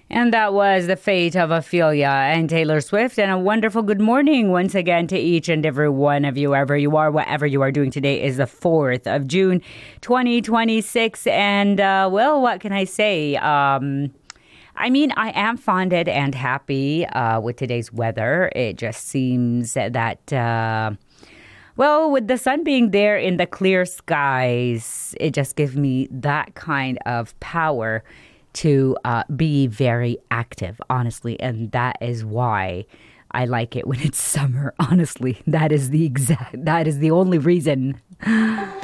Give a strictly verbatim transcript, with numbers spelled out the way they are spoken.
And that was the fate of Ophelia and Taylor Swift. And a wonderful good morning once again to each and every one of you, wherever you are, whatever you are doing. Today is the fourth of June, twenty twenty-six. And, uh, well, what can I say? Um, I mean, I am fonded and happy uh, with today's weather. It just seems that... Uh, Well, with the sun being there in the clear skies, it just gives me that kind of power to uh, be very active, honestly. And that is why I like it when it's summer, honestly. That is the exact, that is the only reason.